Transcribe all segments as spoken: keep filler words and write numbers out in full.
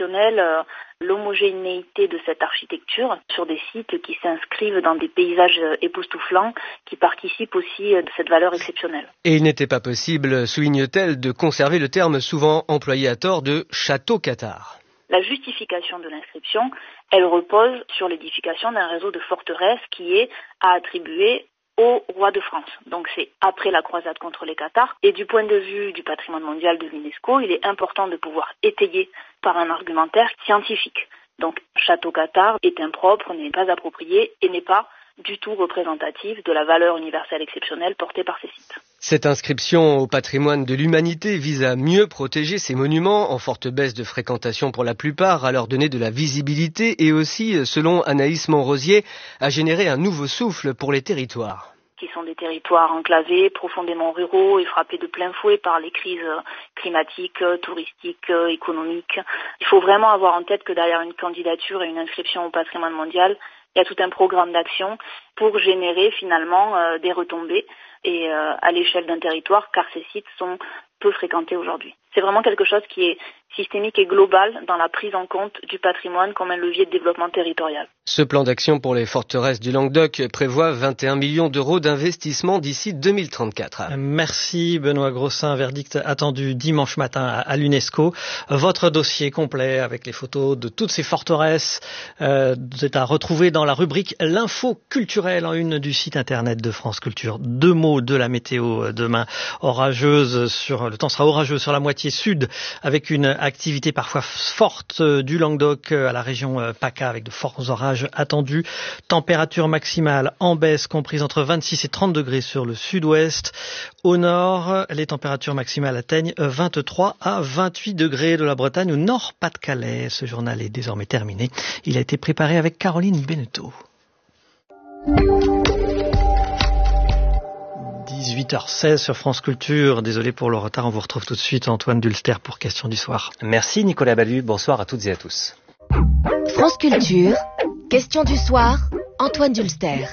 exceptionnel euh, l'homogénéité de cette architecture sur des sites qui s'inscrivent dans des paysages époustouflants qui participent aussi de cette valeur exceptionnelle. Et il n'était pas possible, souligne-t-elle, de conserver le terme souvent employé à tort de château cathare. La justification de l'inscription, elle repose sur l'édification d'un réseau de forteresses qui est à attribuer au roi de France. Donc c'est après la croisade contre les Cathares. Et du point de vue du patrimoine mondial de l'UNESCO, il est important de pouvoir étayer par un argumentaire scientifique. Donc château cathare est impropre, n'est pas approprié et n'est pas du tout représentatif de la valeur universelle exceptionnelle portée par ces sites. Cette inscription au patrimoine de l'humanité vise à mieux protéger ces monuments en forte baisse de fréquentation pour la plupart, à leur donner de la visibilité et aussi, selon Anaïs Montrosier, à générer un nouveau souffle pour les territoires. Qui sont des territoires enclavés, profondément ruraux et frappés de plein fouet par les crises climatiques, touristiques, économiques. Il faut vraiment avoir en tête que derrière une candidature et une inscription au patrimoine mondial, il y a tout un programme d'action pour générer finalement euh, des retombées et euh, à l'échelle d'un territoire, car ces sites sont peu fréquentés aujourd'hui. C'est vraiment quelque chose qui est systémique et global dans la prise en compte du patrimoine comme un levier de développement territorial. Ce plan d'action pour les forteresses du Languedoc prévoit vingt et un millions d'euros d'investissement d'ici deux mille trente-quatre. Merci Benoît Grossin, verdict attendu dimanche matin à l'UNESCO. Votre dossier complet avec les photos de toutes ces forteresses euh, est à retrouver dans la rubrique L'info culturelle en une du site internet de France Culture. Deux mots de la météo demain, orageuse sur le temps sera orageux sur la moitié sud avec une activité parfois forte du Languedoc à la région PACA avec de forts orages attendus. Température maximale en baisse comprise entre vingt-six et trente degrés sur le sud-ouest. Au nord, les températures maximales atteignent vingt-trois à vingt-huit degrés de la Bretagne au Nord-Pas-de-Calais. Ce journal est désormais terminé. Il a été préparé avec Caroline Beneteau. dix-huit heures seize sur France Culture. Désolé pour le retard, on vous retrouve tout de suite. Antoine Dulster pour Question du soir. Merci Nicolas Ballu, bonsoir à toutes et à tous. France Culture, Question du soir, Antoine Dulster.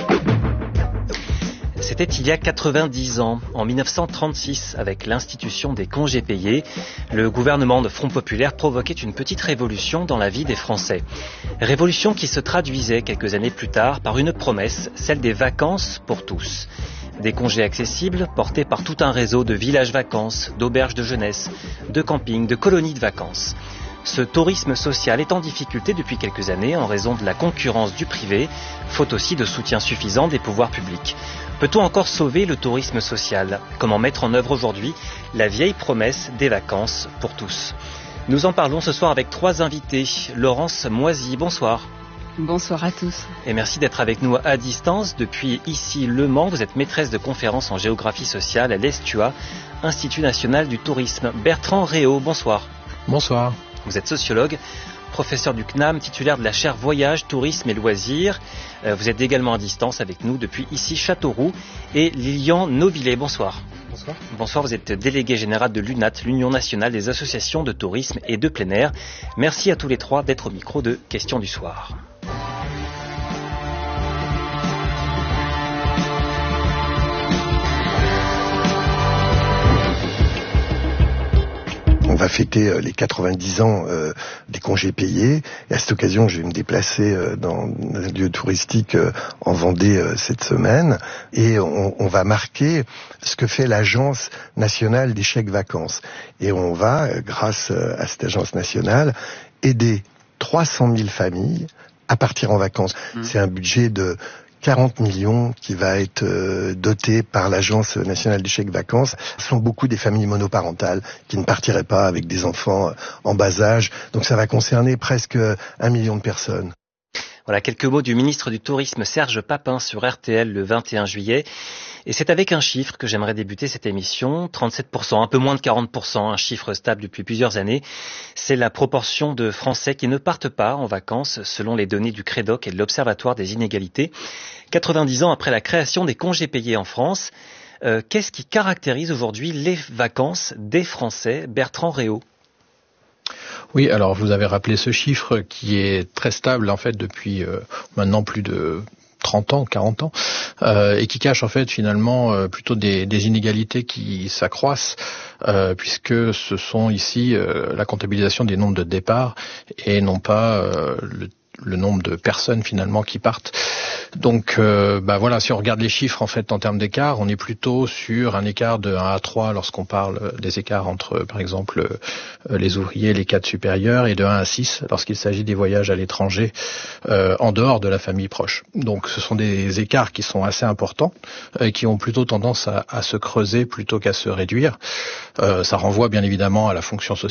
C'était il y a quatre-vingt-dix ans, en mille neuf cent trente-six, avec l'institution des congés payés, le gouvernement de Front Populaire provoquait une petite révolution dans la vie des Français. Révolution qui se traduisait quelques années plus tard par une promesse, celle des vacances pour tous. Des congés accessibles portés par tout un réseau de villages vacances, d'auberges de jeunesse, de campings, de colonies de vacances. Ce tourisme social est en difficulté depuis quelques années en raison de la concurrence du privé, faute aussi de soutien suffisant des pouvoirs publics. Peut-on encore sauver le tourisme social ? Comment mettre en œuvre aujourd'hui la vieille promesse des vacances pour tous ? Nous en parlons ce soir avec trois invités. Laurence Moisy, bonsoir. Bonsoir à tous. Et merci d'être avec nous à distance depuis ici Le Mans. Vous êtes maîtresse de conférences en géographie sociale à l'E S T U A, Institut National du Tourisme. Bertrand Réau, bonsoir. Bonsoir. Vous êtes sociologue, professeur du C N A M, titulaire de la chaire Voyage, Tourisme et Loisirs. Vous êtes également à distance avec nous depuis ici Châteauroux. Et Lilian Novillet, bonsoir. Bonsoir. Bonsoir, vous êtes délégué général de l'U N A T, l'Union nationale des associations de tourisme et de plein air. Merci à tous les trois d'être au micro de Questions du soir. On va fêter les quatre-vingt-dix ans euh, des congés payés. Et à cette occasion, je vais me déplacer euh, dans un lieu touristique euh, en Vendée euh, cette semaine. Et on, on va marquer ce que fait l'Agence nationale des chèques vacances. Et on va, euh, grâce euh, à cette agence nationale, aider trois cent mille familles à partir en vacances. Mmh. C'est un budget de quarante millions qui va être euh, doté par l'Agence nationale des chèques vacances. Ce sont beaucoup des familles monoparentales qui ne partiraient pas avec des enfants euh, en bas âge. Donc ça va concerner presque un million de personnes. Voilà quelques mots du ministre du Tourisme Serge Papin sur R T L le vingt et un juillet. Et c'est avec un chiffre que j'aimerais débuter cette émission, trente-sept pour cent, un peu moins de quarante pour cent, un chiffre stable depuis plusieurs années. C'est la proportion de Français qui ne partent pas en vacances selon les données du Crédoc et de l'Observatoire des inégalités. quatre-vingt-dix ans après la création des congés payés en France, euh, qu'est-ce qui caractérise aujourd'hui les vacances des Français ? Bertrand Réau. Oui, alors vous avez rappelé ce chiffre qui est très stable en fait depuis euh, maintenant plus de trente ans, quarante ans, euh, et qui cache en fait finalement euh, plutôt des, des inégalités qui s'accroissent, euh, puisque ce sont ici euh, la comptabilisation des nombres de départs et non pas euh, le le nombre de personnes finalement qui partent. Donc euh, bah voilà, si on regarde les chiffres en fait en termes d'écart, on est plutôt sur un écart de un à trois lorsqu'on parle des écarts entre par exemple euh, les ouvriers et les cadres supérieurs, et de un à six lorsqu'il s'agit des voyages à l'étranger euh, en dehors de la famille proche. Donc ce sont des écarts qui sont assez importants et euh, qui ont plutôt tendance à, à se creuser plutôt qu'à se réduire. Euh, ça renvoie bien évidemment à la fonction sociale